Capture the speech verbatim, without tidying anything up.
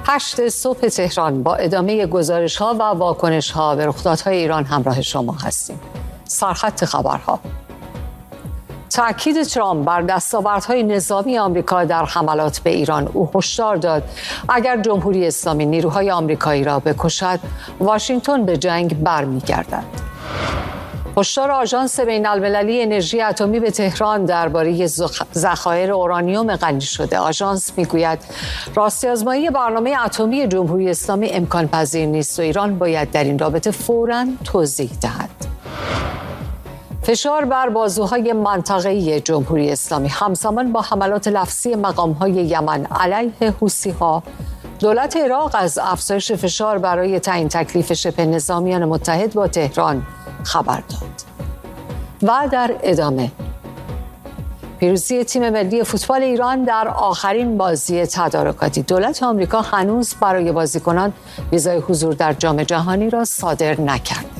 هشت صبح تهران با ادامه گزارش‌ها و واکنش‌ها به رخدادهای ایران همراه شما هستیم. سرخط خبرها: تأکید ترامپ بر دستاوردهای نظامی آمریکا در حملات به ایران. او هشدار داد اگر جمهوری اسلامی نیروهای آمریکایی را بکشد، واشنگتن به جنگ برمیگردد. هشدار آژانس بین‌المللی انرژی اتمی به تهران درباره ذخایر اورانیوم غنی شده. آژانس میگوید راستی‌آزمایی برنامه اتمی جمهوری اسلامی امکان پذیر نیست و ایران باید در این رابطه فوراً توضیح دهد. فشار بر بازوهای منطقه‌ای جمهوری اسلامی همزمان با حملات لفظی مقام‌های یمن علیه حوثی‌ها، دولت عراق از افزایش فشار برای تعیین تکلیف شبه نظامیان متحد با تهران خبر داد. و در ادامه، پیروزی تیم ملی فوتبال ایران در آخرین بازی تدارکاتی. دولت آمریکا هنوز برای بازیکنان ویزای حضور در جام جهانی را صادر نکرده.